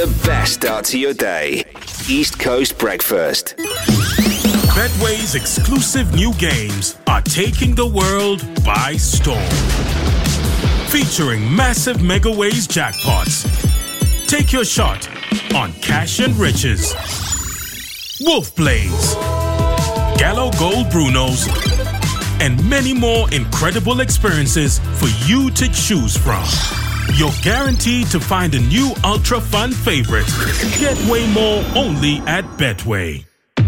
The best start to your day. East Coast Breakfast. Betway's exclusive new games are taking the world by storm. Featuring massive Megaways jackpots. Take your shot on Cash and Riches, Wolf Blaze, Gallo Gold Brunos, and many more incredible experiences for you to choose from. You're guaranteed to find a new ultra fun favorite. Get way more only at Betway.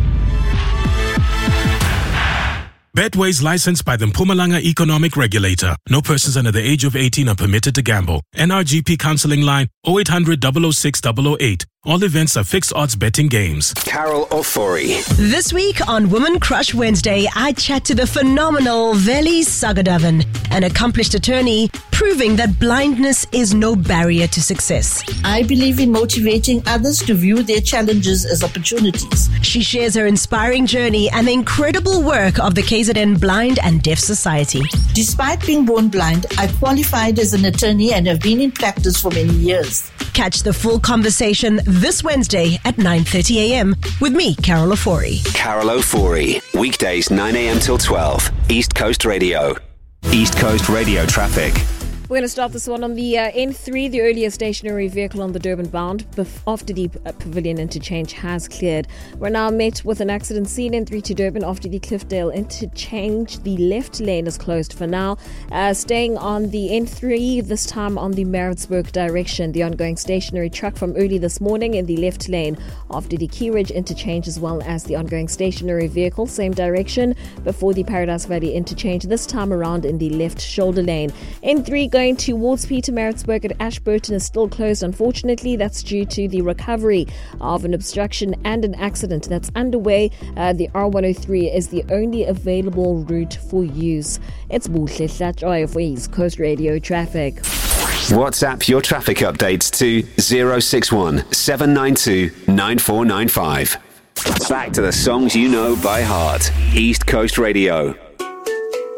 Betway is licensed by the Mpumalanga Economic Regulator. No persons under the age of 18 are permitted to gamble. NRGP counseling line 0800 006 008. All events are fixed odds betting games. Carol Ofori. This week on Women Crush Wednesday, I chat to the phenomenal Veli Sagadavan, an accomplished attorney, proving that blindness is no barrier to success. I believe in motivating others to view their challenges as opportunities. She shares her inspiring journey and the incredible work of the KZN Blind and Deaf Society. Despite being born blind, I qualified as an attorney and have been in practice for many years. Catch the full conversation this Wednesday at 9:30 a.m. with me, Carol Ofori. Carol Ofori. Weekdays 9 a.m. till 12. East Coast Radio. East Coast Radio traffic. We're going to start this one on the N3. The earlier stationary vehicle on the Durban bound after the Pavilion interchange has cleared. We're now met with an accident scene N3 to Durban after the Cliffdale interchange. The left lane is closed for now. Staying on the N3, this time on the Maritzburg direction. The ongoing stationary truck from early this morning in the left lane after the Key Ridge interchange, as well as the ongoing stationary vehicle, same direction before the Paradise Valley interchange, this time around in the left shoulder lane. N3 going towards Pietermaritzburg at Ashburton is still closed. Unfortunately, that's due to the recovery of an obstruction and an accident that's underway. The R103 is the only available route for use. It's Buhle Hlatjoy for East Coast Radio Traffic. WhatsApp your traffic updates to 061 792 9495. Back to the songs you know by heart. East Coast Radio.